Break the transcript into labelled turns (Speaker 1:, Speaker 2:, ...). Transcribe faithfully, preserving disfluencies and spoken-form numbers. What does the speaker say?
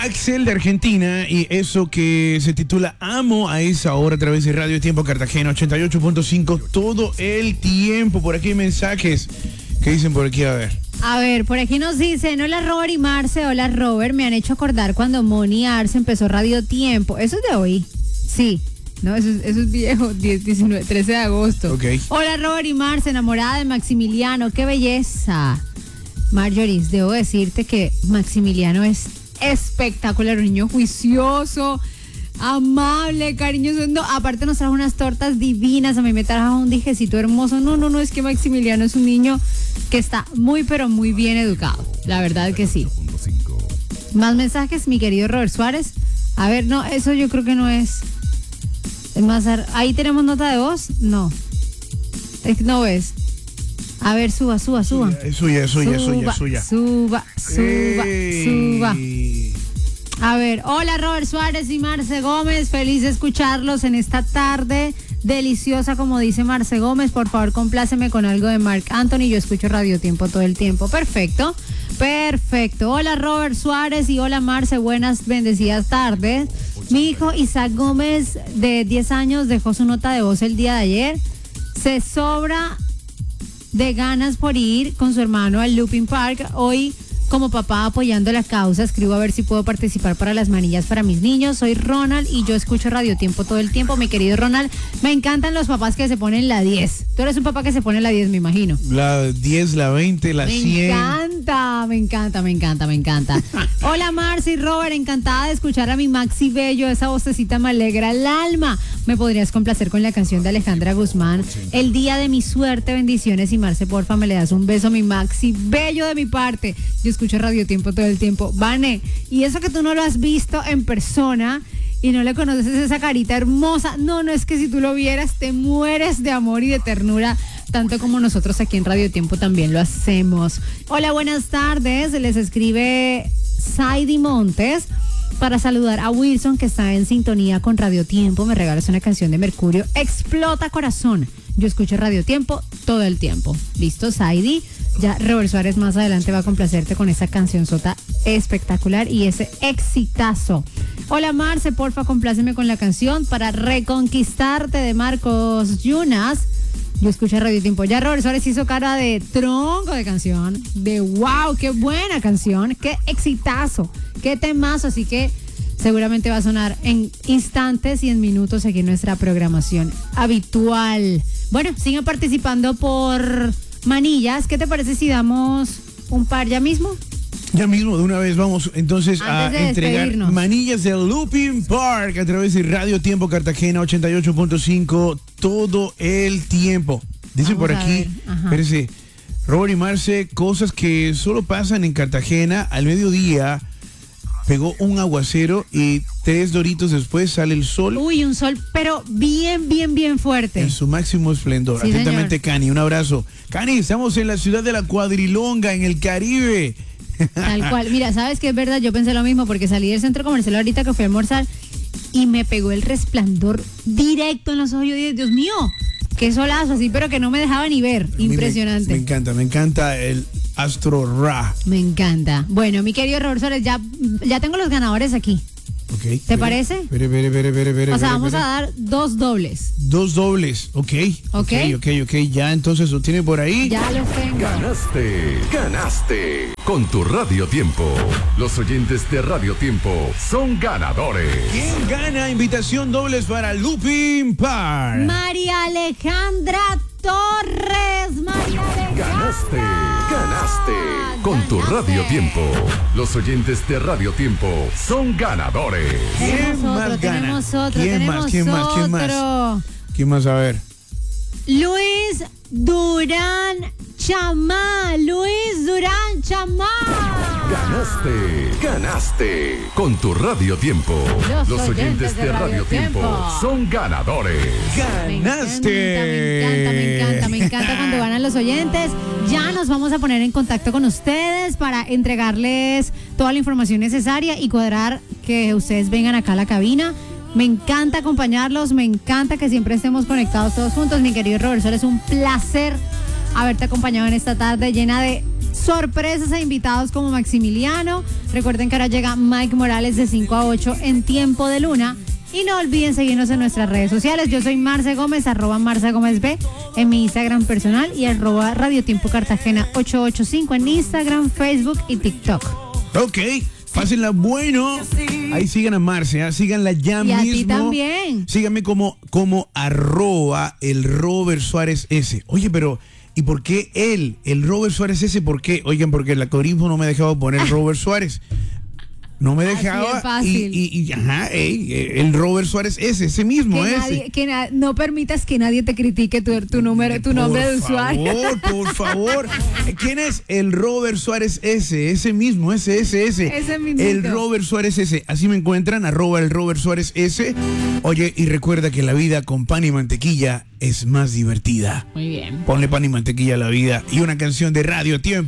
Speaker 1: Axel de Argentina y eso que se titula Amo a esa hora a través de Radio Tiempo Cartagena ochenta y ocho punto cinco todo el tiempo. Por aquí hay mensajes que dicen por aquí, a ver.
Speaker 2: A ver, por aquí nos dicen, hola Robert y Marce, hola Robert, me han hecho acordar cuando Moni Arce empezó Radio Tiempo. ¿Eso es de hoy? Sí. No, eso es, eso es viejo, diez, diecinueve, trece de agosto.
Speaker 1: Okay.
Speaker 2: Hola Robert y Marce, enamorada de Maximiliano, qué belleza. Marjorie, debo decirte que Maximiliano es espectacular, un niño juicioso, amable, cariñoso. No, aparte nos trajo unas tortas divinas, a mí me trajo un dijecito hermoso. No, no, no, es que Maximiliano es un niño que está muy, pero muy bien educado. La verdad que sí. Más mensajes, mi querido Robert Suárez. A ver, no, eso yo creo que no es. Es más, ahí tenemos nota de voz. No. Es que no ves. A ver, suba, suba, suba.
Speaker 1: Es suya, es suya, es suya, es suya.
Speaker 2: Suba, suba,
Speaker 1: Ey.
Speaker 2: suba. A ver, hola Robert Suárez y Marce Gómez, feliz de escucharlos en esta tarde deliciosa, como dice Marce Gómez. Por favor, compláceme con algo de Marc Anthony, yo escucho Radio Tiempo todo el tiempo. Perfecto, perfecto. Hola Robert Suárez y hola Marce, buenas bendecidas tardes. Mi hijo Isaac Gómez, de diez años, dejó su nota de voz el día de ayer. Se sobra de ganas por ir con su hermano al Looping Park. Hoy, como papá apoyando la causa, escribo a ver si puedo participar para las manillas para mis niños. Soy Ronald y yo escucho Radio Tiempo todo el tiempo. Mi querido Ronald, me encantan los papás que se ponen la diez. Tú eres un papá que se pone la diez, me imagino.
Speaker 1: La diez, la veinte, la
Speaker 2: me
Speaker 1: cien.
Speaker 2: Me encanta, me encanta, me encanta, me encanta. Hola Marcy y Robert, encantada de escuchar a mi Maxi Bello. Esa vocecita me alegra el alma. ¿Me podrías complacer con la canción de Alejandra Guzmán? El día de mi suerte, bendiciones. Y Marce, porfa, me le das un beso a mi Maxi Bello de mi parte. Yo escucho Radio Tiempo todo el tiempo. Vane, y eso que tú no lo has visto en persona y no le conoces esa carita hermosa, no, no, es que si tú lo vieras te mueres de amor y de ternura, tanto como nosotros aquí en Radio Tiempo también lo hacemos. Hola, buenas tardes, les escribe Saidi Montes para saludar a Wilson, que está en sintonía con Radio Tiempo. Me regalas una canción de Mercurio, Explota Corazón. Yo escucho Radio Tiempo todo el tiempo. ¿Listo, Saidi? Ya Robert Suárez más adelante va a complacerte con esa canción sota espectacular y ese exitazo. Hola Marce, porfa, compláceme con la canción para reconquistarte de Marcos Yunas. Yo escucho Radio Tiempo. Ya Robert Suárez hizo cara de tronco de canción, de wow, qué buena canción, qué exitazo, qué temazo, así que seguramente va a sonar en instantes y en minutos aquí en nuestra programación habitual. Bueno, sigan participando por manillas. ¿Qué te parece si damos un par ya mismo?
Speaker 1: Ya mismo, de una vez vamos entonces a entregar manillas del Looping Park a través de Radio Tiempo Cartagena ochenta y ocho punto cinco todo el tiempo. Dicen por aquí, espérese, Robert y Marce, cosas que solo pasan en Cartagena. Al mediodía pegó un aguacero y tres doritos después sale el sol.
Speaker 2: Uy, un sol, pero bien, bien, bien fuerte.
Speaker 1: En su máximo esplendor. Sí, atentamente, señor. Cani, un abrazo. Cani, estamos en la ciudad de la Cuadrilonga, en el Caribe.
Speaker 2: Tal cual. Mira, ¿sabes qué es verdad? Yo pensé lo mismo porque salí del centro comercial ahorita que fui a almorzar y me pegó el resplandor directo en los ojos. Yo dije, Dios mío, qué solazo así, pero que no me dejaba ni ver. Impresionante.
Speaker 1: Me, me encanta, me encanta el Astro Ra.
Speaker 2: Me encanta. Bueno, mi querido Robert Suárez, ya, ya tengo los ganadores aquí.
Speaker 1: Okay,
Speaker 2: ¿Te pere, parece?
Speaker 1: Pere, pere, pere, pere, pere,
Speaker 2: o sea,
Speaker 1: pere,
Speaker 2: vamos
Speaker 1: pere.
Speaker 2: a dar dos dobles.
Speaker 1: Dos dobles, ok. Ok, ok, ok. Ya entonces lo tiene por ahí.
Speaker 2: Ya lo tengo.
Speaker 3: Ganaste, ganaste. Con tu Radio Tiempo. Los oyentes de Radio Tiempo son ganadores.
Speaker 1: ¿Quién gana? Invitación dobles para Looping Park.
Speaker 2: María Alejandra Torres. María Alejandra.
Speaker 3: Ganaste, ganaste. Con tu Radio Tiempo. Los oyentes de Radio Tiempo son ganadores.
Speaker 1: ¿Quién más gana?
Speaker 2: Tenemos otro,
Speaker 1: ¿Quién
Speaker 2: tenemos
Speaker 1: más? ¿Quién más? ¿Quién más? ¿Quién más? A ver.
Speaker 2: Luis Durán Chamá. Luis Durán Chamá.
Speaker 3: Ganaste, ganaste. Con tu Radio Tiempo. Los, Los oyentes de Radio, Radio Tiempo. Tiempo son ganadores.
Speaker 1: Ganaste.
Speaker 2: Me encanta, me encanta, me encanta cuando ganan los oyentes. Ya nos vamos a poner en contacto con ustedes para entregarles toda la información necesaria y cuadrar que ustedes vengan acá a la cabina. Me encanta acompañarlos, me encanta que siempre estemos conectados todos juntos. Mi querido Robert Suárez, es un placer haberte acompañado en esta tarde llena de sorpresas e invitados como Maximiliano. Recuerden que ahora llega Mike Morales de cinco a ocho en Tiempo de Luna. Y no olviden seguirnos en nuestras redes sociales. Yo soy Marce Gómez, arroba Marce Gómez B en mi Instagram personal y arroba Radio Tiempo Cartagena ochocientos ochenta y cinco en Instagram, Facebook y TikTok.
Speaker 1: Ok, pásenla bueno. Ahí sigan a Marce, ¿eh? Síganla ya
Speaker 2: y
Speaker 1: mismo.
Speaker 2: Y a ti también.
Speaker 1: Síganme como, como arroba el Robert Suárez S. Oye, pero... ¿y por qué él, el Robert Suárez ese? ¿Por qué? Oigan, porque el algoritmo no me dejaba poner Robert Suárez. No me dejaba.
Speaker 2: Así
Speaker 1: y, y, y ajá, ey, el Robert Suárez ese, ese mismo,
Speaker 2: que
Speaker 1: ese.
Speaker 2: Nadie, que na, no permitas que nadie te critique tu, tu número, tu nombre
Speaker 1: por
Speaker 2: de usuario.
Speaker 1: Por favor, por favor. ¿Quién es el Robert Suárez ese? Ese mismo, ese, ese, ese.
Speaker 2: Ese mismito.
Speaker 1: El Robert Suárez ese. Así me encuentran, arroba el Robert Suárez ese. Oye, y recuerda que la vida con pan y mantequilla es más divertida.
Speaker 2: Muy bien.
Speaker 1: Ponle pan y mantequilla a la vida. Y una canción de Radio Tiempo.